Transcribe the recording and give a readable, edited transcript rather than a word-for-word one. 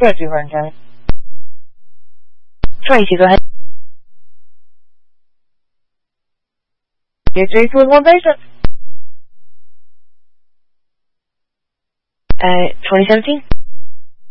Tracy, Vernon. Tracy, go ahead. Yes, Tracy with one patient. 2017?